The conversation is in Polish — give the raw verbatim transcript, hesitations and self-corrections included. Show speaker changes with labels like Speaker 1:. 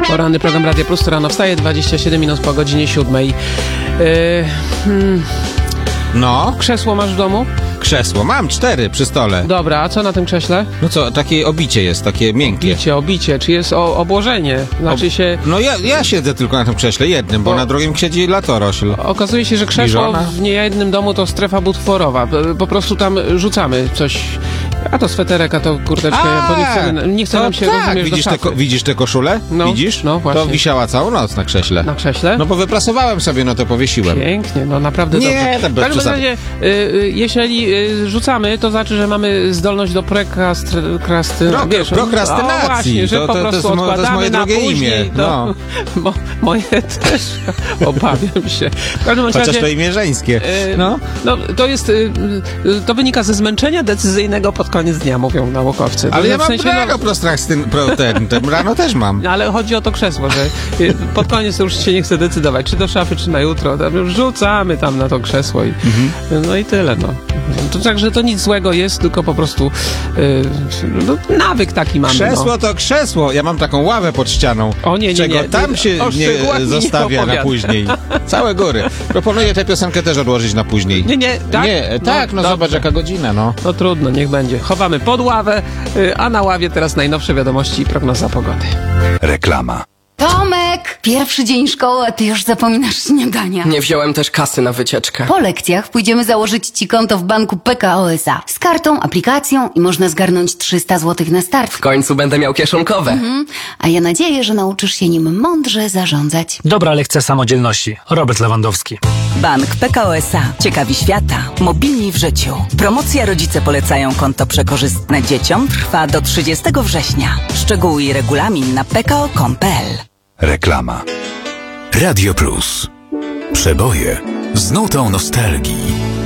Speaker 1: Poranny program Radia Plus, to rano wstaje, dwadzieścia siedem minut po godzinie siódmej. Yy, hmm.
Speaker 2: No.
Speaker 1: Krzesło masz w domu?
Speaker 2: Krzesło. Mam cztery przy stole.
Speaker 1: Dobra, a co na tym krześle?
Speaker 2: No co, takie obicie jest, takie miękkie.
Speaker 1: Obicie, obicie. Czy jest o, obłożenie? Znaczy
Speaker 2: Ob...
Speaker 1: się...
Speaker 2: No ja, ja siedzę tylko na tym krześle jednym, bo, bo na drugim siedzi latorośl.
Speaker 1: Okazuje się, że krzesło w niejednym domu to strefa butworowa. Po prostu tam rzucamy coś... A to sweterek, a to kurteczkę,
Speaker 2: a,
Speaker 1: bo nie chcemy, nie chcemy nam się,
Speaker 2: tak.
Speaker 1: rozumiesz,
Speaker 2: widzisz
Speaker 1: do
Speaker 2: te, ko- widzisz te koszule?
Speaker 1: No,
Speaker 2: widzisz?
Speaker 1: No właśnie.
Speaker 2: To wisiała całą noc na krześle.
Speaker 1: Na krześle?
Speaker 2: No bo wyprasowałem sobie, no to powiesiłem.
Speaker 1: Pięknie, no naprawdę
Speaker 2: nie,
Speaker 1: dobrze.
Speaker 2: Nie,
Speaker 1: w każdym razie, y, y, jeśli y, rzucamy, to znaczy, że mamy zdolność do prekrasty...
Speaker 2: Pro,
Speaker 1: wiesz,
Speaker 2: prokrastynacji.
Speaker 1: O, właśnie, że
Speaker 2: to,
Speaker 1: po
Speaker 2: to,
Speaker 1: prostu
Speaker 2: to, jest,
Speaker 1: odkładamy
Speaker 2: to jest moje
Speaker 1: na
Speaker 2: drugie
Speaker 1: później.
Speaker 2: imię.
Speaker 1: To,
Speaker 2: no.
Speaker 1: Mo, moje też. Obawiam się. W każdym
Speaker 2: Chociaż
Speaker 1: razie,
Speaker 2: to imię żeńskie.
Speaker 1: Y,
Speaker 2: no.
Speaker 1: no, to jest... Y, y, to wynika ze zmęczenia decyzyjnego pod koniec dnia, mówią naukowcy.
Speaker 2: Ale
Speaker 1: to,
Speaker 2: ja
Speaker 1: w
Speaker 2: mam
Speaker 1: sensie,
Speaker 2: brego
Speaker 1: no,
Speaker 2: prostrastyn, pro, ten, ten, rano też mam.
Speaker 1: ale chodzi o to krzesło, że y, pod koniec już się nie chce decydować, czy do szafy, czy na jutro. Tam już rzucamy tam na to krzesło i mhm. no i tyle, no. To także to nic złego jest, tylko po prostu y, no, nawyk taki mamy.
Speaker 2: Krzesło
Speaker 1: no.
Speaker 2: to krzesło. Ja mam taką ławę pod ścianą.
Speaker 1: O nie, nie,
Speaker 2: czego
Speaker 1: nie.
Speaker 2: tam się
Speaker 1: o,
Speaker 2: nie zostawia
Speaker 1: nie
Speaker 2: na później. Całe góry. Proponuję tę piosenkę też odłożyć na później.
Speaker 1: Nie, nie, tak?
Speaker 2: Nie,
Speaker 1: no,
Speaker 2: tak, no
Speaker 1: dobrze.
Speaker 2: zobacz jaka godzina, no.
Speaker 1: No trudno, niech będzie. Chowamy pod ławę, y, a na ławie teraz najnowsze wiadomości i prognoza pogody.
Speaker 3: Reklama.
Speaker 4: Tomek! Pierwszy dzień szkoły, a ty już zapominasz śniadania.
Speaker 5: Nie wziąłem też kasy na wycieczkę.
Speaker 4: Po lekcjach pójdziemy założyć ci konto w banku P K O S A. Z kartą, aplikacją i można zgarnąć trzysta złotych na start.
Speaker 5: W końcu będę miał kieszonkowe.
Speaker 4: Mhm. A ja nadzieję, że nauczysz się nim mądrze zarządzać.
Speaker 6: Dobra lekcja samodzielności. Robert Lewandowski.
Speaker 7: Bank P K O S A. Ciekawi świata. Mobilni w życiu. Promocja Rodzice polecają konto przekorzystne dzieciom trwa do trzydziestego września. Szczegóły i regulamin na p k o kropka com kropka p l.
Speaker 3: Reklama. Radio Plus. Przeboje z nutą nostalgii.